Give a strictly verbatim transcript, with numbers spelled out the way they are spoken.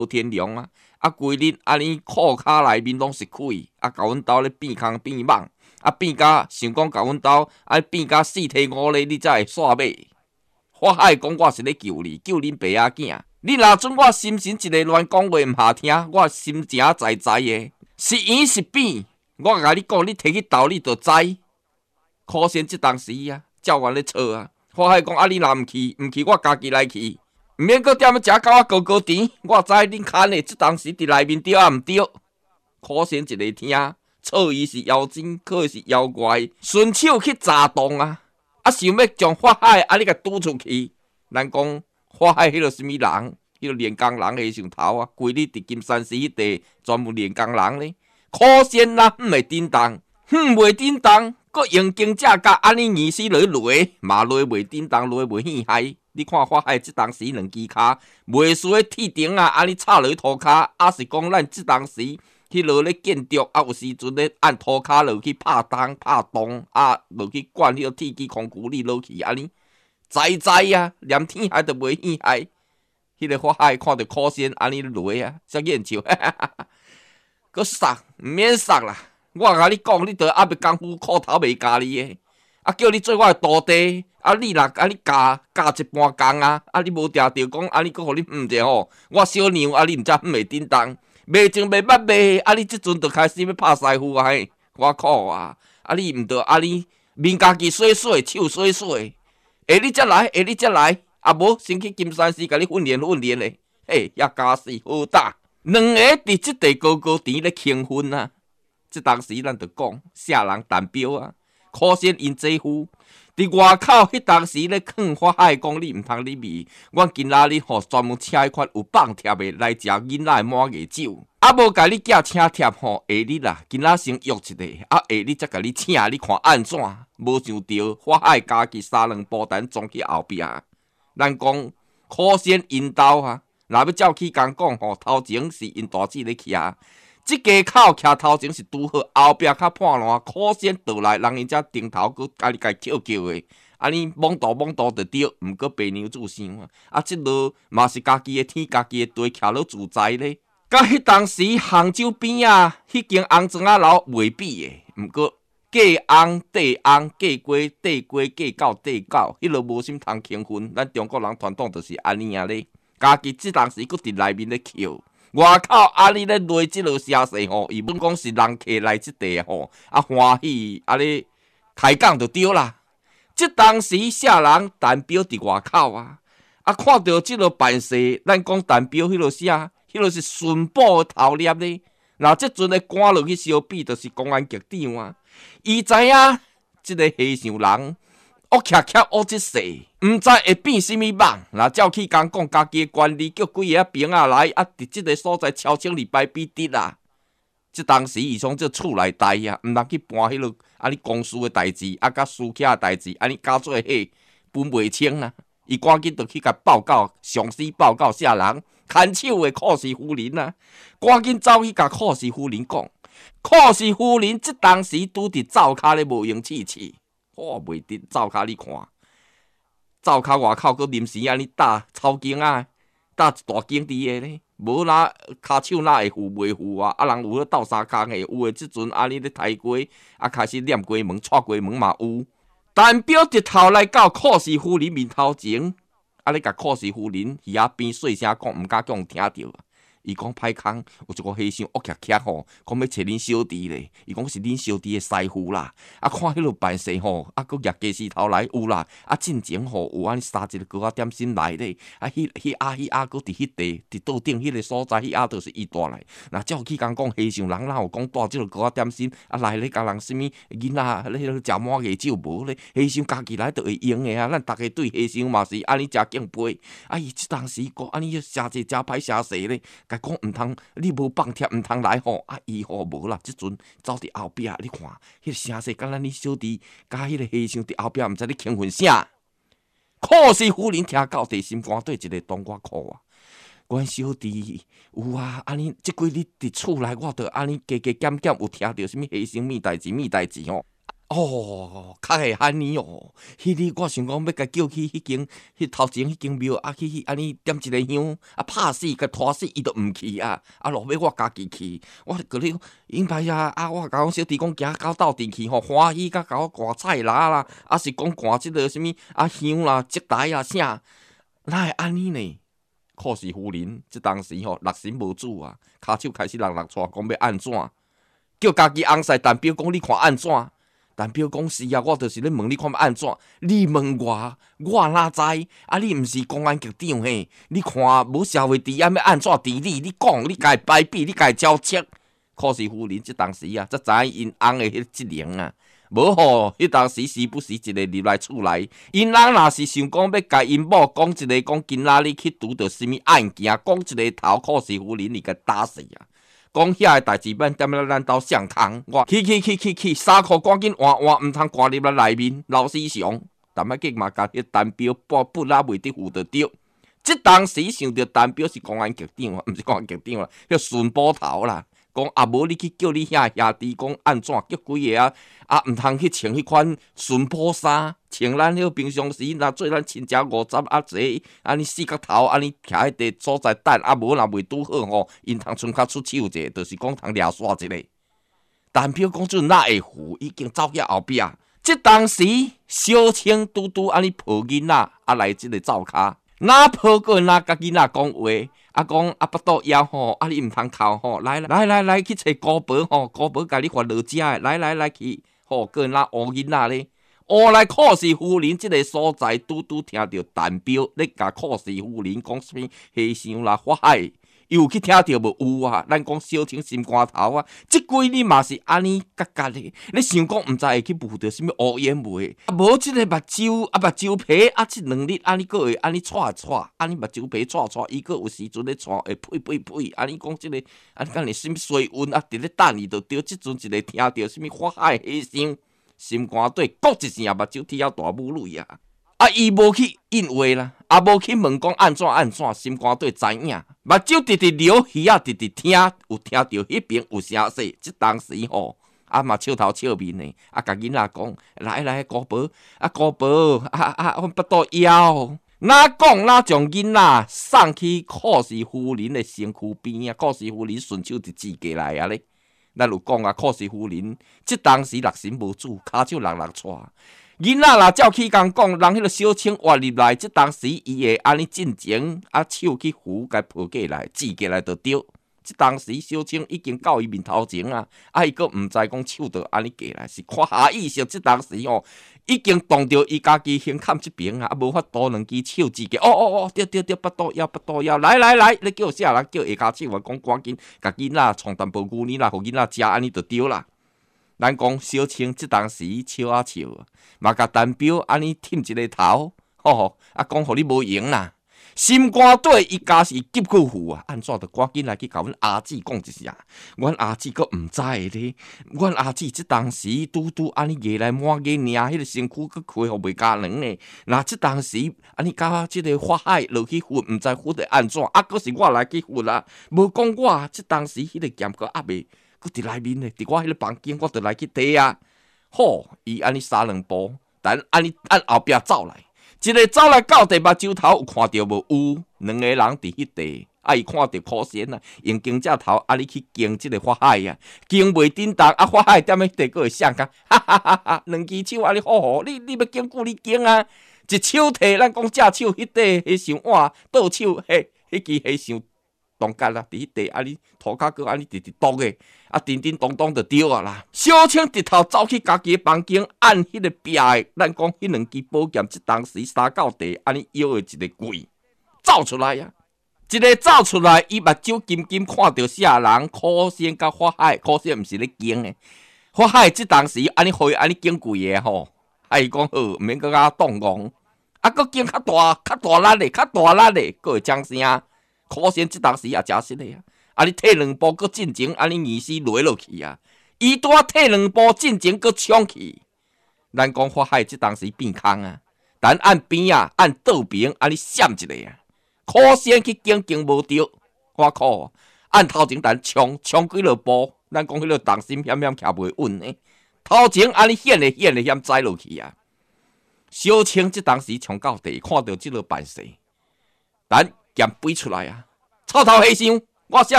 无天良啊！啊，规日安尼裤骹内面拢是气，啊，甲阮兜咧变空变猛，啊，变甲想讲甲阮兜啊变甲四体五咧，你才会煞尾。我还会讲我是咧救你，救恁爸仔囝。你若准我心神一个乱讲话毋下听，我心诚知知的，是圆是扁，我甲你讲，你摕去斗你就知。可惜即当时啊，教官咧吵啊，我还讲啊，你若毋去，毋去我家己来去。毋免搁踮咧食甲我高高甜，我知恁牵的即当时伫内面对啊毋对？可惜一个听，错伊是妖精，可是妖怪，顺手去砸洞啊！啊，想要将法海啊，你甲拄出去，咱讲法海迄个什么人，迄个炼钢人的上头啊，规日伫金山寺迄地专门炼钢人咧，可惜咱毋会叮当，哼袂叮当，搁用经架甲安尼二死落落，嘛落袂叮当，落袂稀害。你看法海即当时两支骹，袂输咧铁钉啊，安尼插落涂骹，啊是讲咱即当时迄落咧建筑，啊有时阵咧按涂骹落去拍洞拍洞，啊落去灌迄个铁机空鼓力落去，安尼知知啊，连天海都袂稀害。迄、那个法海看着可惜安尼落啊，才眼笑，哈哈哈哈，搁杀毋免杀啦！我甲你讲，你着还袂功夫裤头袂加你诶。啊，叫你做我诶徒弟，啊，你若安尼教教一半工啊，啊，你无定着讲，啊，你搁互你毋者吼，我小娘啊，你毋知毋会叮当，袂情袂捌袂，啊，你即阵就开始要拍师傅啊嘿，我靠啊，啊，你毋着啊，你面家己洗洗，手洗洗，下日才来，下日才来，啊无先去金山寺甲你训练训练咧，嘿，遐假死好打，两个伫即地高高甜咧兴奋啊，即当时咱着讲，啥人单标啊。可惜因姐夫伫外口迄当时咧劝法海讲你毋通入味，阮今仔日吼专门请迄款有放贴的来食囡仔的满月酒，啊无甲你寄请贴吼，下日啦，今仔先约一个，啊下日才甲你请，你看安怎？无想到法海家己三两步单撞去后壁，咱讲可惜因兜啊，若要照起工讲吼，头前是因大姊咧徛。即家口徛头前是拄好，后壁较破烂，可惜倒来，人因遮顶头佮家己家叫叫的，安尼懵倒懵倒就对，毋过白娘子想啊，啊，即落嘛是家己的天，家己的地，徛落自在咧。甲迄当时杭州边啊，迄间红砖仔楼袂比的，毋过嫁翁缀翁，嫁鸡缀鸡，嫁狗缀狗，迄落无啥通轻分。咱中国人传统就是安尼啊咧，家己即当时佮伫内面咧扣。外口安尼咧落即落声势吼，伊本讲是人客来即地吼，啊欢喜啊咧开讲就对啦。即当时啥人单标伫外口啊，啊看到即落办事，咱讲单标迄落啥，迄落是巡捕头粒咧。若即阵咧赶落去烧笔，就是公安局长啊。伊知影即个和尚人。恶恰恰恶即世，毋知会变什么梦。若照去讲讲家己的管理，叫几个啊兵仔来，啊伫即个所在超清理摆笔直啊。即当时伊从这厝内代啊，毋通去搬迄落安尼公司的代志，啊甲私客的代志，安尼加做伙分袂清啦。伊赶紧就去甲报告，详细报告啥人看守的库氏夫人啊，赶紧走去甲库氏夫人讲，库氏夫人即当时拄伫灶骹咧无用气气。我袂得灶骹你看，灶骹外口佫临时安尼搭草茎啊，搭一大茎伫个咧，无哪骹手哪会扶袂扶啊？啊人有咧斗相共的，有诶即阵安尼咧抬过，啊开始念过门、踹过门嘛有。但表直头来到库氏夫人面头前，啊咧甲库氏夫人耳仔边细声讲，毋敢叫人听着。伊讲歹空，有一个和尚恶徛徛吼，讲要找恁小弟咧。伊讲是恁小弟的师傅啦。啊，看迄落办事吼，啊，佫举家私头来有啦。啊，进前吼有安尼三一个高仔点心来咧。啊，迄迄阿迄阿佫伫迄地，伫桌顶迄个所在，迄阿就是伊带来。若照去讲讲和尚人哪有讲带即个高仔点心，啊来咧甲人什物囡仔咧食满月酒无咧？和尚家己来就会用的啊。咱逐个对和尚嘛是安尼诚敬佩。啊，伊即当时讲安尼写字诚歹写势咧。甲讲毋通，你无放贴毋通来吼，啊伊吼无啦，即阵走伫后壁，你看，迄个声势，敢若你小弟甲迄个和尚伫后壁，毋知你兴奋啥？库氏夫人听到地心肝对一个当我苦啊！阮小弟有啊，安尼即几日伫厝内，我着安尼加加减减有听到什物和尚物代志物代志吼。 哦，较会安尼哦。迄日我想讲要甲叫去迄间，迄头前迄间庙啊，去去安尼点一个香，啊拍死甲拖死，伊都毋去啊。啊，落尾我家己去，我个咧因排啊，啊我甲阮小弟讲行到斗阵去吼，欢喜甲甲我挂菜篮啦，啊是讲挂即个什物啊香啦、烛台啊啥，哪会安尼呢？可是夫人即当时吼六神无主啊，骹手开始落落带，讲要安怎？叫家己翁婿陈表讲，你看安怎？陈表讲是啊，我就是咧问你看要安怎？你问我，我哪知？啊，你毋是公安局长嘿？你看无社会治安要安怎治理？你讲，你家摆比，你家招斥。可是夫人即当时啊，才知影因翁的迄职能啊。无吼，迄当时时不时一个入来厝内，因翁若是想讲要甲因某讲一个讲今仔日去拄着什物案件，讲一个头，可是夫人你甲打死啊！讲遐个代志免踮咧咱兜上空，我去去去去去，衫裤赶紧换换，毋通挂入来内面。老师上，但摆计嘛甲迄陈表不不拉袂得负得着。即当时想着陈表是公安局长啊，毋是公安局长啦，迄顺波头啦。讲啊，无你去叫你遐兄弟讲安怎叫几个啊？啊，毋通去穿迄款顺波衫，穿咱迄平常时若做咱亲戚五十啊坐，安尼四角头，安尼徛迄地所在等，啊无若袂拄好吼，因通剩较出手者，就是讲通掠煞一个。陈表讲阵哪会赴，已经走去后壁。即当时小青拄拄安尼抱囡仔，啊来即个灶骹，哪抱过哪甲囡仔讲话。啊讲啊腹肚枵吼，啊你毋通哭吼，来来来来去找姑婆吼，姑婆甲你发落食诶，来来来去吼，个那乌囡仔咧，乌来考试夫人即个所在，拄拄听着陈表咧甲考试夫人讲啥物和尚啦、法海，又去听着无有啊？咱讲小青心肝头啊，即几日嘛是安尼夹夹咧，你想讲毋知会去误着啥物乌烟袂？啊无即个目睭啊目睭皮啊，即两日安尼个会安尼搓搓，安尼目睭皮搓搓，伊个有时阵咧搓会呸呸呸，安尼讲即个安尼讲你啥物水温啊，伫咧等伊就对，即阵一个听着啥物法海和尚，心肝底咕一声目睭贴了大母泪啊！啊，伊无去应话啦，也无去问讲安怎安怎，心肝底知影，目睭直直流，耳仔直直听，有听到迄边有声说，即当时吼，啊嘛笑头笑面的，啊甲囡仔讲，来来，姑婆，啊姑婆，啊啊，阮腹肚枵，哪讲哪将囡仔送去考试夫人的身躯边啊，考试夫人顺手就指过来啊咧，咱有讲啊，考试夫人即当时六神无主，骹手落落掣。囡仔若照起工讲，人迄个小青活入来，即当时伊会安尼进前，啊手去扶，甲抱过来，指过来就对。即当时小青已经到伊面头前啊，啊伊阁毋知讲手就安尼过来，是看下意识。即当时吼，已经动着伊家己胸坎即边啊，啊无法度两支手指过。哦哦哦，对对对，腹肚枵，腹肚枵，来来来，你叫啥人？叫下骹手啊，讲赶紧，甲囡仔创淡薄牛奶啦，互囡仔食，安尼就对啦。咱讲小青即当时笑啊笑，嘛甲陈表安尼舔一个头，吼，啊讲互你无用啦。心肝底伊家是急去负啊，安怎着赶紧来去甲阮阿姊讲一声，阮阿姊阁毋知咧，阮阿姊即当时拄拄安尼夜来满月领，迄个身躯阁开互袂加凉呢。若即当时安尼甲即个法海落去扶，毋知扶得安怎，啊阁是我来去扶啦，无讲我即当时迄个剑阁压袂。佫伫内面咧，伫我迄个房间，我就来去摕啊。好，伊安尼三两步，等安尼按后壁走来，一个走来到地目睭头有看到无？有两个人伫迄地，啊伊看到可怜啊，用镜只头安尼去惊即个法海啊，惊袂叮当，啊法海踮迄地佫会想讲，哈哈哈哈，两支手安尼好好，你你要惊久你惊啊，一手摕咱讲只手迄块迄相碗，倒手迄迄支迄相。动干啦，伫迄地安尼涂骹个安尼直直动诶，啊叮叮咚咚就对啊啦。小青直头走去家己诶房间，按迄个壁诶，咱讲迄两支宝剑，即当时三到地安尼摇诶一个柜，走出来啊！一个走出来，伊目睭金金看到啥人？可惜甲法海，可惜毋是咧惊诶。法海即当时安尼互伊安尼惊贵诶吼，啊伊讲好，毋免搁甲动戆，啊搁惊较大、较大力诶、较大力诶，搁会讲声。可惜即当时也真实诶啊！啊，你退两步，搁进前，安尼意思落落去啊！伊拄啊退两步进前，搁冲去。咱讲法海即当时变空啊，但按边啊，按倒边，安尼闪一个啊！可惜去惊惊无着，我靠！按头前等冲冲几落步，咱讲迄个重心险险徛袂稳诶， 头前安尼显咧显咧险栽落去啊！小青即当时冲到地，看到即落办事，咱剑飞出来啊！臭头和尚，我啥